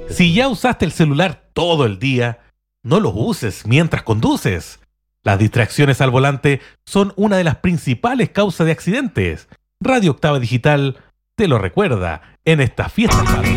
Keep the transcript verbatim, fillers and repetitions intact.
Si ya usaste el celular todo el día, no lo uses mientras conduces. Las distracciones al volante son una de las principales causas de accidentes. Radio Octava Digital te lo recuerda en esta fiesta.